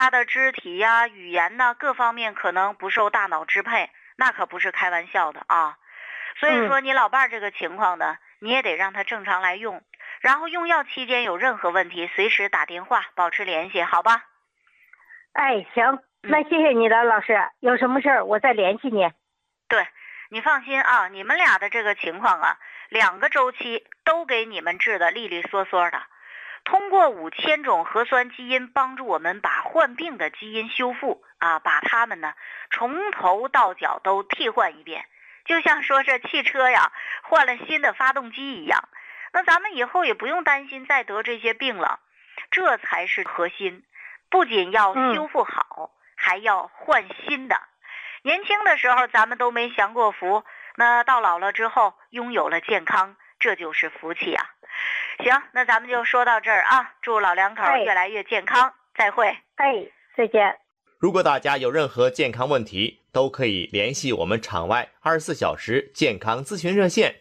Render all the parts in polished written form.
他的肢体呀、语言呢各方面可能不受大脑支配，那可不是开玩笑的啊。所以说你老伴儿这个情况呢，你也得让他正常来用，然后用药期间有任何问题随时打电话保持联系，好吧？ 哎，行，那谢谢你了，老师，有什么事儿我再联系你。 对，你放心啊，你们俩的这个情况啊，2个周期都给你们治得利利索索的。通过5000种核酸基因帮助我们把患病的基因修复啊，把它们呢从头到脚都替换一遍，就像说这汽车呀换了新的发动机一样。那咱们以后也不用担心再得这些病了，这才是核心。不仅要修复好，还要换新的。年轻的时候咱们都没享过福，那到老了之后拥有了健康，这就是福气啊。行，那咱们就说到这儿啊，祝老两口越来越健康，再会。 再见。 如果大家有任何健康问题，都可以联系我们场外24小时健康咨询热线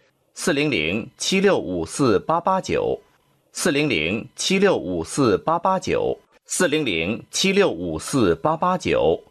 400-7654-889 400-7654-889 400-7654-889。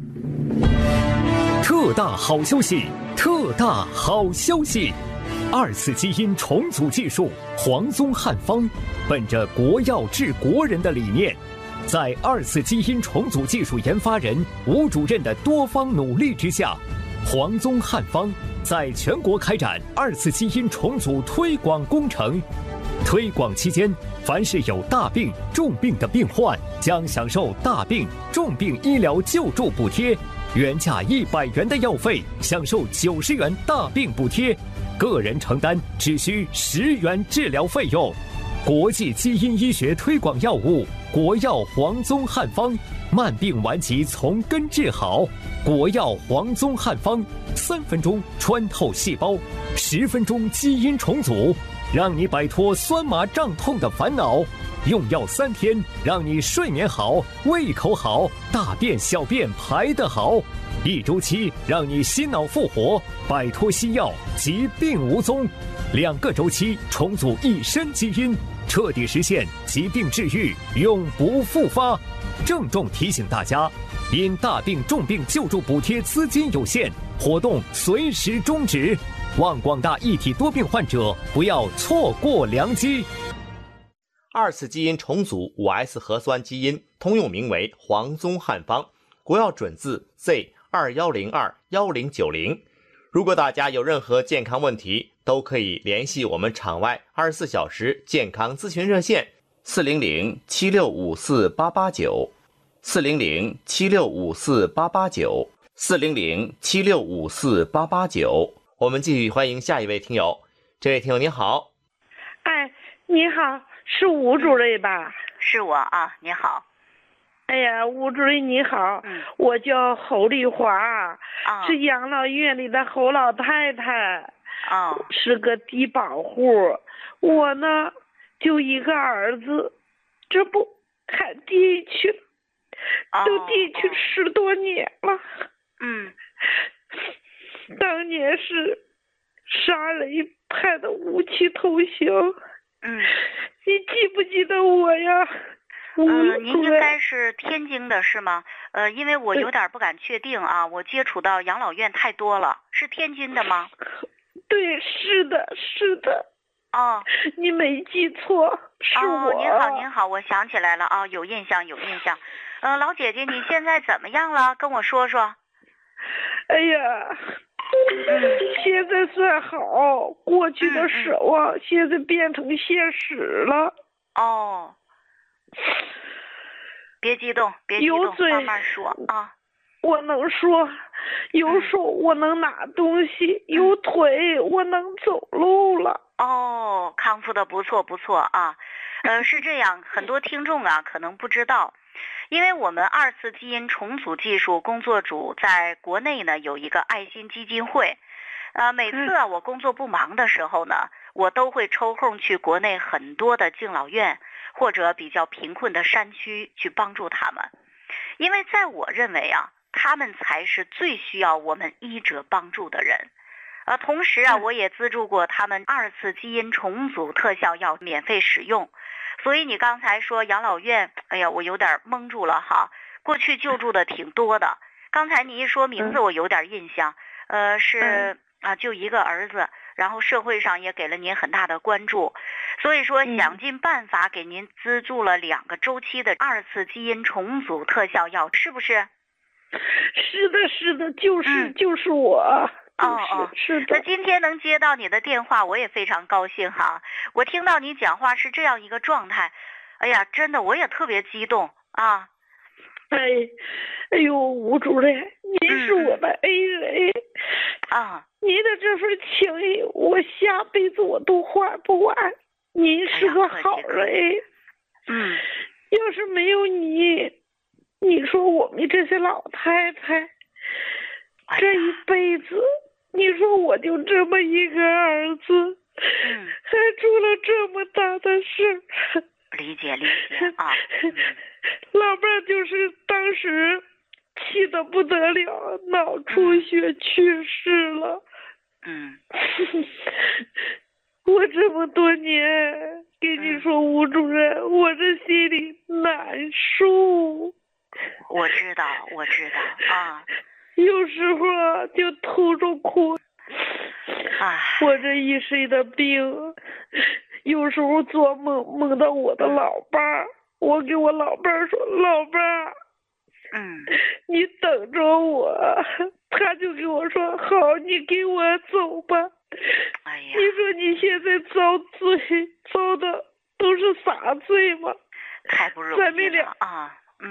特大好消息！特大好消息！2次基因重组技术黄宗汉方，本着国药治国人的理念，在2次基因重组技术研发人吴主任的多方努力之下，黄宗汉方在全国开展2次基因重组推广工程。推广期间，凡是有大病、重病的病患，将享受大病、重病医疗救助补贴，原价100元的药费享受90元大病补贴，个人承担只需10元治疗费用。国际基因医学推广药物国药黄宗汉方，慢病顽疾从根治好。国药黄宗汉方，3分钟穿透细胞，10分钟基因重组，让你摆脱酸麻胀痛的烦恼。用药3天，让你睡眠好、胃口好、大便小便排得好。1周期，让你心脑复活，摆脱西药，疾病无踪。2个周期，重组一身基因，彻底实现疾病治愈，永不复发。郑重提醒大家，因大病重病救助补贴资金有限，活动随时终止，望广大一体多病患者不要错过良机。 2次基因重组 5S 核酸基因，通用名为黄宗汉方，国药准字 Z21021090。如果大家有任何健康问题，都可以联系我们场外24小时健康咨询热线400-7654-889 400-7654-889 400-7654-889。我们继续欢迎下一位听友。这位听友你好。 哎，你好，是吴主任吧？ 是我啊，你好。 哎呀，吴主任你好，我叫侯丽华，是养老院里的侯老太太，是个低保户。我呢，就一个儿子，这不看地去了，都地去10多年了。当年是杀人派的无期徒刑。你记不记得我呀？ 您应该是天津的是吗？因为我有点不敢确定啊，我接触到养老院太多了，是天津的吗？ 对，是的，是的。你没记错，是我。 您好，我想起来了啊，有印象。老姐姐，你现在怎么样了？跟我说说。 哎呀，现在算好，过去的奢望现在变成现实了。 别激动，慢慢说啊。 我能说，有手我能拿东西，有腿我能走路了。 康复的不错啊。是这样，很多听众啊可能不知道，因为我们2次基因重组技术工作组在国内呢有一个爱心基金会。每次我工作不忙的时候呢，我都会抽空去国内很多的敬老院或者比较贫困的山区去帮助他们，因为在我认为啊，他们才是最需要我们医者帮助的人。同时啊，我也资助过他们2次基因重组特效药免费使用。所以你刚才说养老院，哎呀，我有点蒙住了哈。 过去救助的挺多的。刚才你一说名字，我有点印象，是就一个儿子，然后社会上也给了您很大的关注，所以说想尽办法给您资助了2个周期的2次基因重组特效药，是不是？ 是的，就是我。是的。 那今天能接到你的电话，我也非常高兴哈。我听到你讲话是这样一个状态，哎呀，真的我也特别激动啊。 哎呦，吴主任，您是我的恩人您的这份情谊，我下辈子我都还不完。您是个好人。要是没有你，你说我们这些老太太，这一辈子，你说我就这么一个儿子，还出了这么大的事。 理解啊。 老伴就是当时气得不得了，脑出血去世了。我这么多年跟你说，吴主任，我这心里难受。 我知道啊。 有时候就偷着哭。我这一身的病，有时候做梦梦到我的老伴儿，我给我老伴儿说，老伴儿，你等着我。他就给我说，好，你给我走吧。你说你现在遭罪，遭的都是啥罪吗？ 太不容易了啊。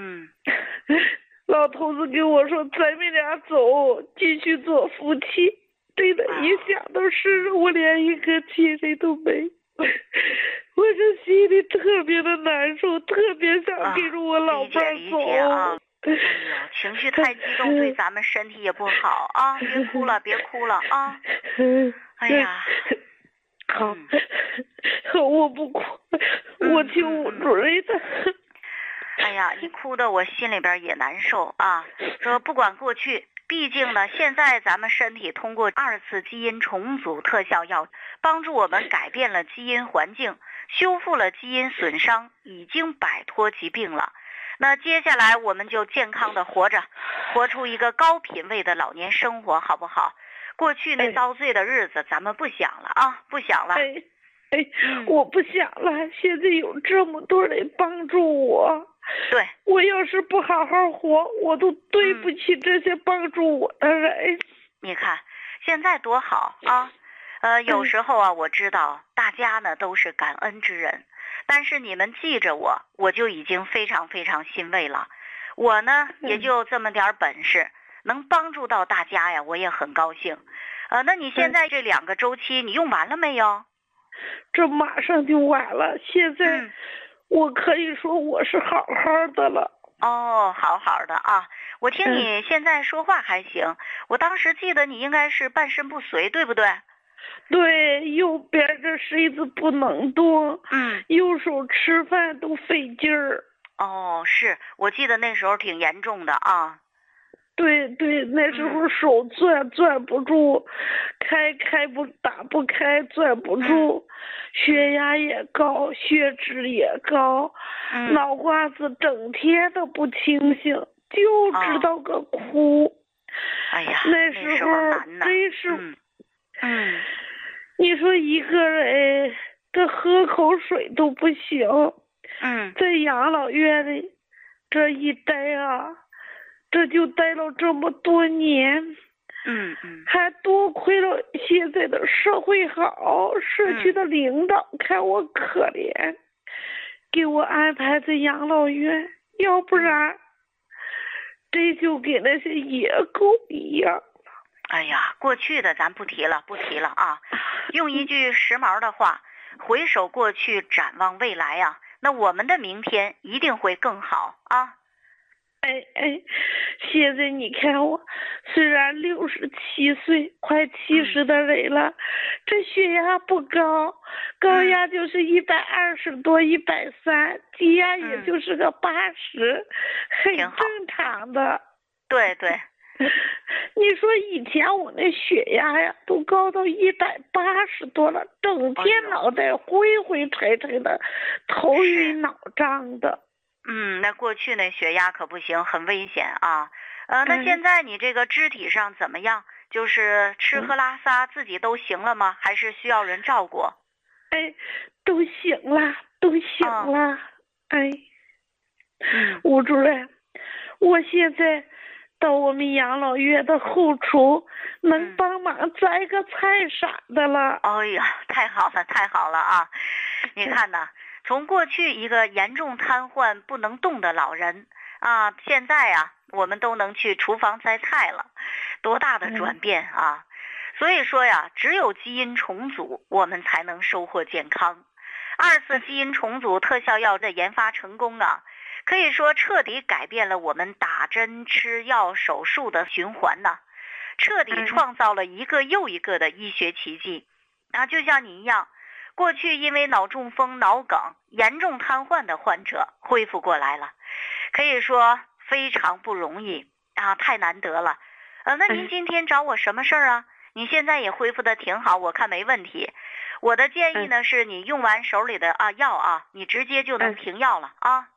老头子跟我说，咱们俩走，继续做夫妻。真的，一想到是我连一个亲人都没，我这心里特别的难受，特别想跟着我老伴走。 理解啊。情绪太激动对咱们身体也不好啊！别哭了啊！哎呀， 好，我不哭，我听吴主任的。 哎呀，你哭的我心里边也难受啊！说不管过去，毕竟呢，现在咱们身体通过2次基因重组特效药，帮助我们改变了基因环境，修复了基因损伤，已经摆脱疾病了。那接下来我们就健康的活着，活出一个高品位的老年生活，好不好？过去那遭罪的日子咱们不想了啊，不想了。 我不想了，现在有这么多人帮助我。 对， 我要是不好好活，我都对不起这些帮助我的人。 你看现在多好啊！有时候啊，我知道大家呢都是感恩之人，但是你们记着我就已经非常非常欣慰了。我呢也就这么点本事，能帮助到大家呀，我也很高兴。那你现在这2个周期你用完了没有？ 这马上就完了，现在我可以说我是好好的了。 好好的啊！我听你现在说话还行，我当时记得你应该是半身不遂，对不对？ 对，右边这身子不能动，右手吃饭都费劲儿。 是我记得那时候挺严重的啊。 对，那时候手攥不住，打不开，攥不住，血压也高，血脂也高，脑瓜子整天都不清醒，就知道个哭。 哎呀， 那时候真是，你说一个人这喝口水都不行。在养老院里这一待啊，这就待了这么多年。还多亏了现在的社会好，社区的领导看我可怜，给我安排在养老院，要不然这就跟那些野狗一样。 哎呀，过去的咱不提了啊！用一句时髦的话，回首过去，展望未来啊，那我们的明天一定会更好啊！ 现在你看我，虽然67岁，快70的人了，这血压不高，高压就是120多、130，低压也就是个80，很正常的。 对。 你说以前我那血压呀，都高到180多了，整天脑袋昏昏沉沉的，头晕脑胀的。 那过去那血压可不行，很危险啊。那现在你这个肢体上怎么样？就是吃喝拉撒自己都行了吗？还是需要人照顾？ 都行了，都行了。吴主任，我现在到我们养老院的后厨，能帮忙摘个菜啥的了。 哎呀，太好了，太好了啊！你看呐，从过去一个严重瘫痪不能动的老人啊，现在啊，我们都能去厨房摘菜了，多大的转变啊！所以说呀，只有基因重组，我们才能收获健康。2次基因重组特效药的研发成功啊，可以说彻底改变了我们打针、吃药、手术的循环呐，彻底创造了一个又一个的医学奇迹啊！就像你一样，过去因为脑中风、脑梗严重瘫痪的患者恢复过来了，可以说非常不容易啊，太难得了。那您今天找我什么事儿啊？你现在也恢复的挺好，我看没问题。我的建议呢是你用完手里的药啊，你直接就能停药了啊。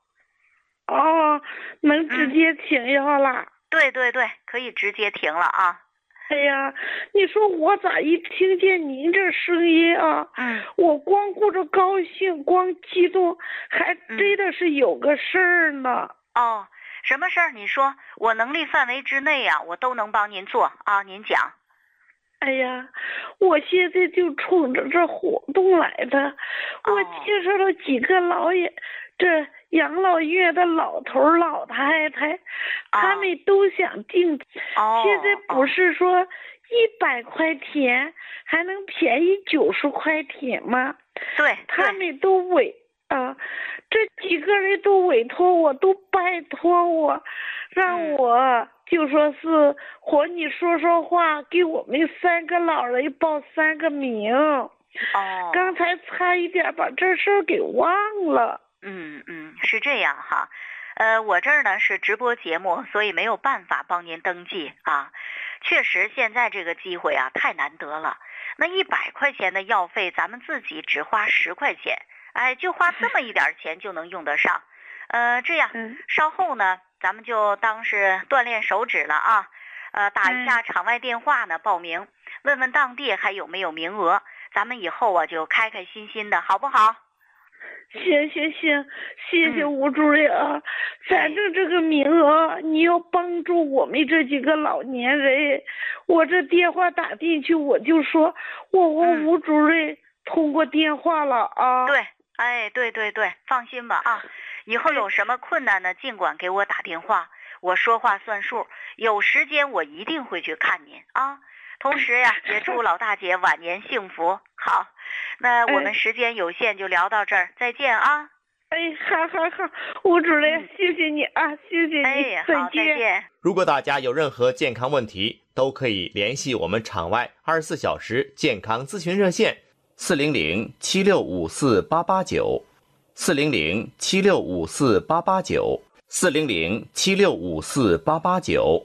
能直接停药了？ 对对对，可以直接停了啊。 哎呀，你说我咋一听见您这声音啊，我光顾着高兴，光激动，还真的是有个事儿呢。 什么事儿？你说，我能力范围之内啊，我都能帮您做啊，您讲。 哎呀，我现在就冲着这活动来的，我介绍了几个这养老院的老头老太太，他们都想订。现在不是说100块钱还能便宜90块钱吗？ 对， 他们都这几个人都委托我，都拜托我，让我就说是和你说说话，给我们3个老人报3个名。刚才差一点把这事儿给忘了。 是这样哈。我这儿呢是直播节目，所以没有办法帮您登记啊。确实现在这个机会啊太难得了。那100块钱的药费，咱们自己只花10块钱，就花这么一点钱就能用得上。这样，稍后呢，咱们就当是锻炼手指了啊。打一下场外电话呢，报名，问问当地还有没有名额。咱们以后啊就开开心心的，好不好？ 行，谢谢吴主任啊。反正这个名额你要帮助我们这几个老年人，我这电话打进去我就说我和吴主任通过电话了啊。 对，放心吧啊。以后有什么困难呢，尽管给我打电话，我说话算数，有时间我一定会去看您啊。同时呀，也祝老大姐晚年幸福。好，那我们时间有限，就聊到这儿，再见啊。 好，吴主任，谢谢你啊，谢谢你， 再见。 如果大家有任何健康问题，都可以联系我们场外24小时健康咨询热线400-7654-889 400-7654-889 400-7654-889。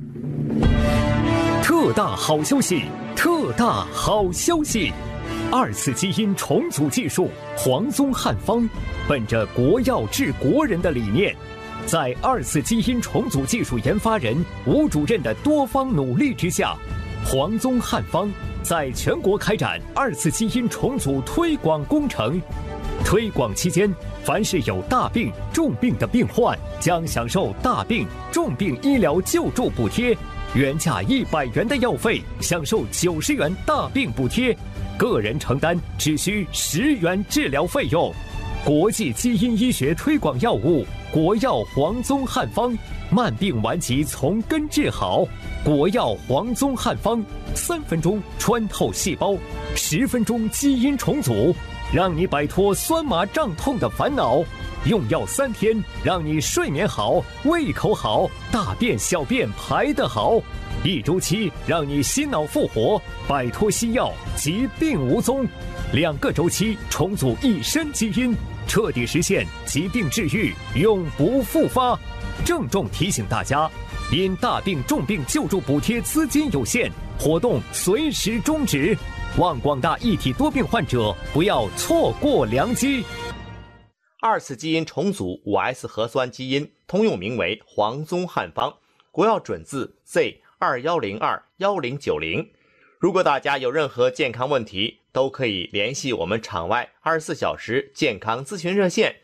特大好消息！特大好消息！2次基因重组技术黄宗汉方，本着国药治国人的理念，在2次基因重组技术研发人吴主任的多方努力之下，黄宗汉方在全国开展2次基因重组推广工程。推广期间，凡是有大病、重病的病患，将享受大病、重病医疗救助补贴，原价100元的药费享受90元大病补贴，个人承担只需10元治疗费用。国际基因医学推广药物国药黄宗汉方，慢病顽疾从根治好。国药黄宗汉方，3分钟穿透细胞，10分钟基因重组，让你摆脱酸麻胀痛的烦恼。用药3天，让你睡眠好，胃口好，大便小便排得好。1周期，让你心脑复活，摆脱西药，疾病无踪。2个周期，重组一身基因，彻底实现疾病治愈，永不复发。郑重提醒大家，因大病重病救助补贴资金有限，活动随时终止。望广大一体多病患者不要错过良机。 二次基因重组 5S 核酸基因，通用名为黄宗汉方，国药准字 Z21021090。如果大家有任何健康问题，都可以联系我们场外24小时健康咨询热线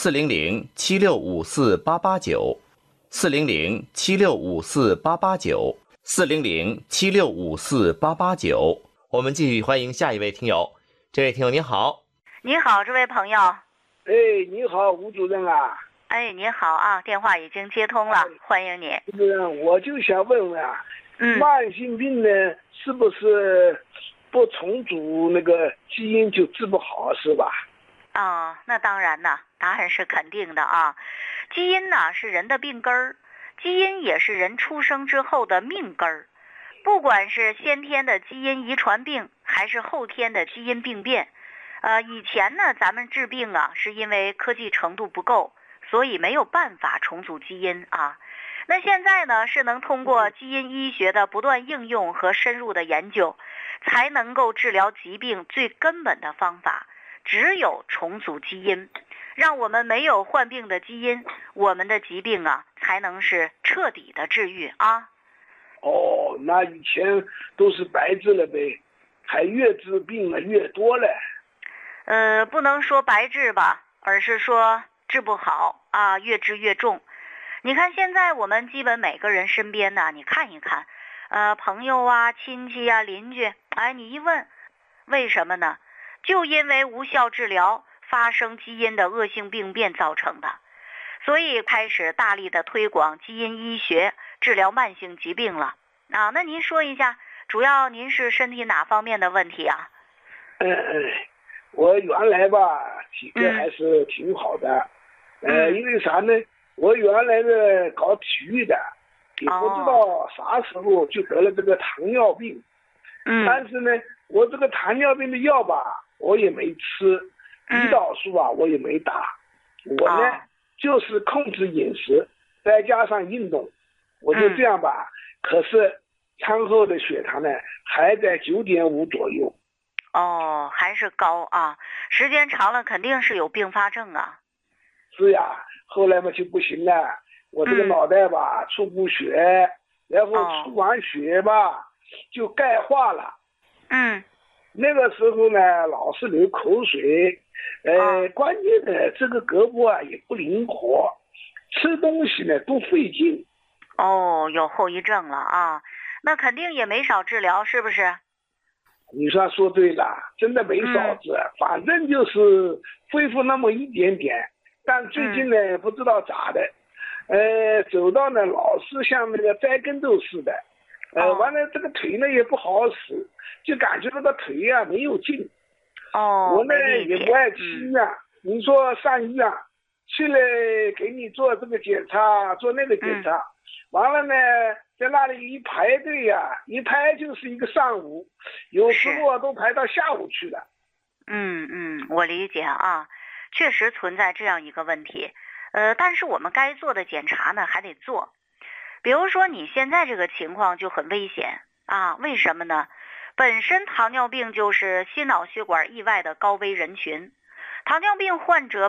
400-7654-889 400-7654-889 400-7654-889。我们继续欢迎下一位听友。这位听友您好。 你好，这位朋友。 哎，你好，吴主任啊。 哎，你好啊，电话已经接通了，欢迎你。 主任，我就想问问啊，慢性病呢，是不是不重组那个基因就治不好，是吧？ 啊，那当然呢，答案是肯定的啊。基因呢是人的病根儿，基因也是人出生之后的命根儿。不管是先天的基因遗传病，还是后天的基因病变，以前呢咱们治病啊，是因为科技程度不够，所以没有办法重组基因啊。那现在呢，是能通过基因医学的不断应用和深入的研究，才能够治疗疾病最根本的方法，只有重组基因，让我们没有患病的基因，我们的疾病啊才能是彻底的治愈啊。 哦，那以前都是白治了呗，还越治病了越多了。 不能说白治吧，而是说治不好啊，越治越重。你看现在我们基本每个人身边呢，你看一看，朋友啊、亲戚啊、邻居，哎，你一问，为什么呢？就因为无效治疗发生基因的恶性病变造成的，所以开始大力的推广基因医学治疗慢性疾病了啊。那您说一下，主要您是身体哪方面的问题啊？ 我原来吧体格还是挺好的，因为啥呢？我原来呢搞体育的，也不知道啥时候就得了这个糖尿病。但是呢，我这个糖尿病的药吧，我也没吃，胰岛素啊我也没打。我呢就是控制饮食，再加上运动，我就这样吧。可是餐后的血糖呢还在9.5左右。 哦，还是高啊，时间长了肯定是有并发症啊。 是呀，后来嘛就不行了，我这个脑袋吧出不血，然后出完血吧就钙化了。那个时候呢老是流口水，关键的这个胳膊啊也不灵活，吃东西呢都费劲。 哦，有后遗症了啊，那肯定也没少治疗，是不是？ 你说对了，真的没少治，反正就是恢复那么一点点。但最近呢不知道咋的，走到呢老是像那个栽跟头似的，完了这个腿呢也不好使，就感觉那个腿啊没有劲。我呢也不爱去医院，你说上医院去了给你做这个检查做那个检查，完了呢在那里一排队呀，一排就是一个上午，有时候都排到下午去了。 我理解啊，确实存在这样一个问题，但是我们该做的检查呢还得做。比如说你现在这个情况就很危险啊，为什么呢？本身糖尿病就是心脑血管意外的高危人群，糖尿病患者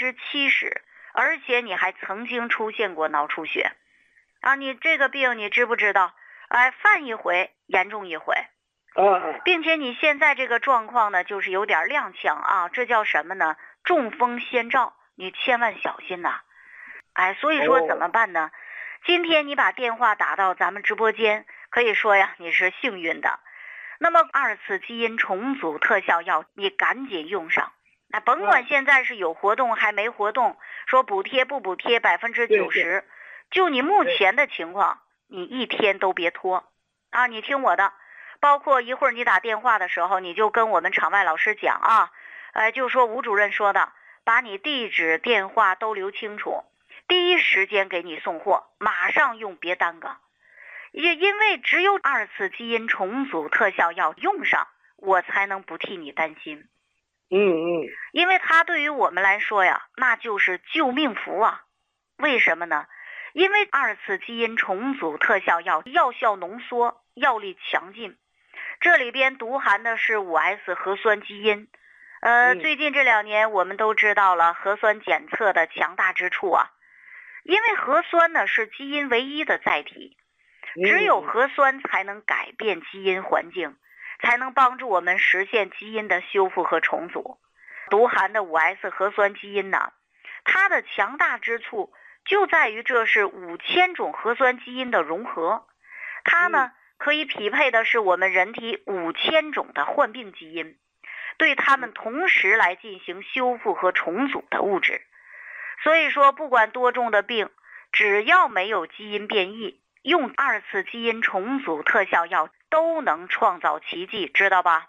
70%，而且你还曾经出现过脑出血啊，你这个病你知不知道？犯一回严重一回。并且你现在这个状况呢就是有点踉跄啊，这叫什么呢？中风先兆，你千万小心呐。所以说怎么办呢？今天你把电话打到咱们直播间，可以说呀你是幸运的。那么2次基因重组特效药你赶紧用上，甭管现在是有活动还没活动，说补贴不补贴90%，就你目前的情况，你一天都别拖啊！你听我的，包括一会儿你打电话的时候，你就跟我们场外老师讲啊，就说吴主任说的，把你地址电话都留清楚，第一时间给你送货，马上用，别耽搁。因为只有2次基因重组特效药用上，我才能不替你担心。因为它对于我们来说呀，那就是救命符啊。为什么呢？因为2次基因重组特效药药效浓缩，药力强劲，这里边独含的是5S 核酸基因最近这2年我们都知道了核酸检测的强大之处啊，因为核酸呢是基因唯一的载体，只有核酸才能改变基因环境，才能帮助我们实现基因的修复和重组。独含的5S 核酸基因呢，它的强大之处就在于这是5000种核酸基因的融合，它呢可以匹配的是我们人体5000种的患病基因，对它们同时来进行修复和重组的物质。所以说不管多重的病，只要没有基因变异，用2次基因重组特效药都能创造奇迹，知道吧？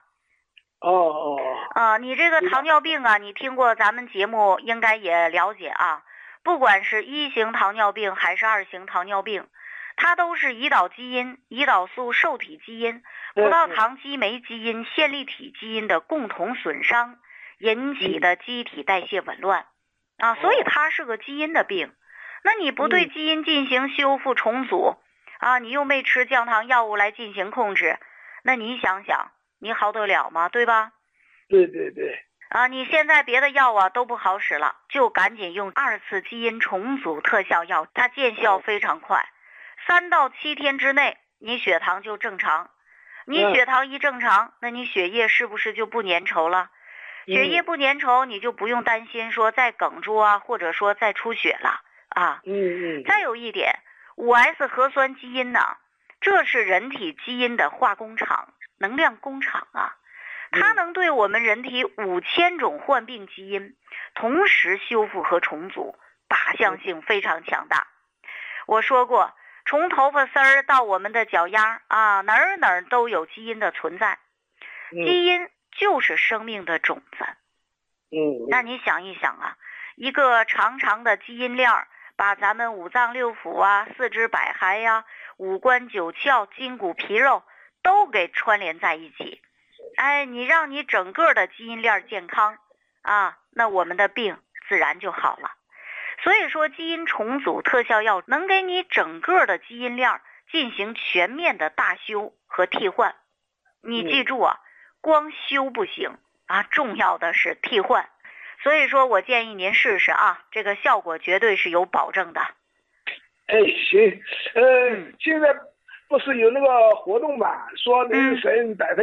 你这个糖尿病啊，你听过咱们节目应该也了解啊。不管是1型糖尿病还是2型糖尿病，它都是胰岛基因、胰岛素受体基因、葡萄糖激酶基因、线粒体基因的共同损伤引起的机体代谢紊乱啊，所以它是个基因的病。那你不对基因进行修复重组啊，你又没吃降糖药物来进行控制，那你想想，你好得了吗？对吧？ 对啊，你现在别的药啊都不好使了，就赶紧用2次基因重组特效药，它见效非常快，3到7天之内你血糖就正常。你血糖一正常，那你血液是不是就不粘稠了？血液不粘稠，你就不用担心说再哽住啊，或者说再出血了啊。再有一点，5S 核酸基因呢，这是人体基因的化工厂、能量工厂啊。它能对我们人体5000种患病基因同时修复和重组，靶向性非常强大。我说过，从头发丝儿到我们的脚丫啊，哪儿都有基因的存在。基因就是生命的种子。那你想一想啊，一个长长的基因链把咱们5脏6腑啊、4肢百骸呀、5官9窍、筋骨皮肉都给串联在一起。你让你整个的基因链健康啊，那我们的病自然就好了。所以说基因重组特效药能给你整个的基因链进行全面的大修和替换。你记住啊，光修不行啊，重要的是替换。所以说我建议您试试啊，这个效果绝对是有保证的。 行，现在不是有那个活动嘛，说能省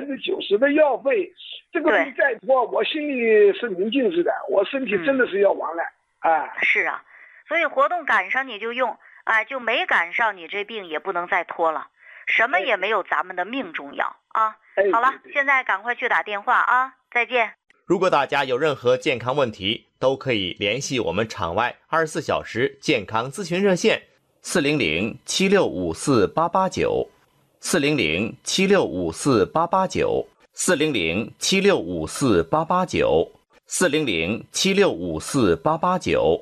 90%的药费，这个一再拖，我心里是明镜似的，我身体真的是要完了啊。 是啊，所以活动赶上你就用，就没赶上你这病也不能再拖了，什么也没有咱们的命重要啊。好了，现在赶快去打电话啊，再见。 如果大家有任何健康问题，都可以联系我们场外24小时健康咨询热线400-7654-889 400-7654-889 400-7654-889 400-7654-889。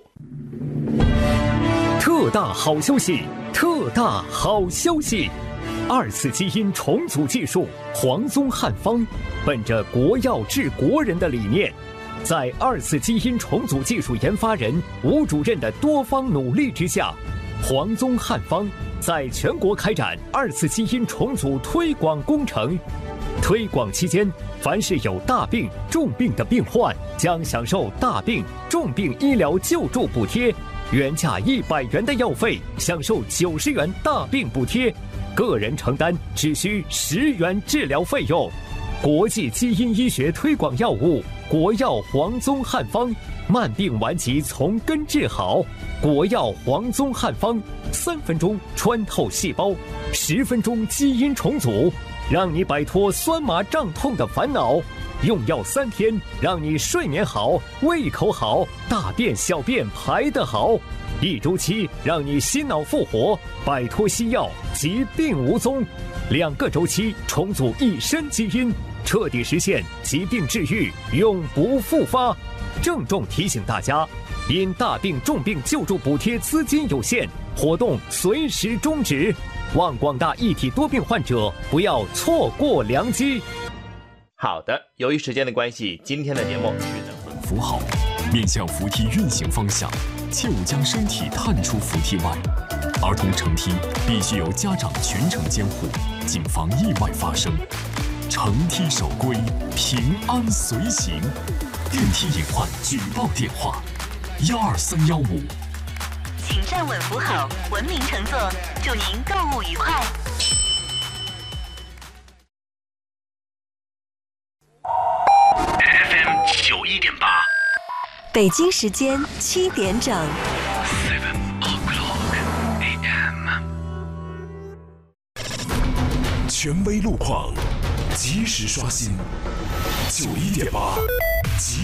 特大好消息！特大好消息！2次基因重组技术黄宗汉方，本着国药治国人的理念，在2次基因重组技术研发人吴主任的多方努力之下，黄宗汉方在全国开展2次基因重组推广工程。推广期间，凡是有大病、重病的病患，将享受大病、重病医疗救助补贴，原价100元的药费享受90元大病补贴，个人承担只需10元治疗费用。国际基因医学推广药物，国药黄宗汉方，慢病顽疾从根治好。国药黄宗汉方，3分钟穿透细胞，10分钟基因重组，让你摆脱酸麻胀痛的烦恼。用药3天，让你睡眠好、胃口好、大便小便排得好。1周期，让你心脑复活，摆脱西药，疾病无踪。2个周期，重组一身基因，彻底实现疾病治愈，永不复发。郑重提醒大家，因大病重病救助补贴资金有限，活动随时终止。望广大一体多病患者不要错过良机。 好的，由于时间的关系，今天的节目只能扶好，面向扶梯运行方向，切勿将身体探出扶梯外。儿童乘梯必须由家长全程监护，谨防意外发生。乘梯守规，平安随行。 电梯隐患举报电话：12315。 请站稳扶好，文明乘坐，祝您购物愉快。 FM 91.8， 北京时间7点整。 权威路况，及时刷新，91.8。